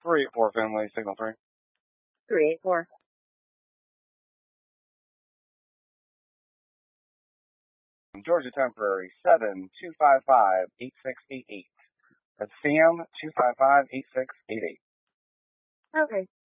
384 Finley, signal 3. 384. Georgia Temporary 7255-8688. That's Sam 255-8688. Okay.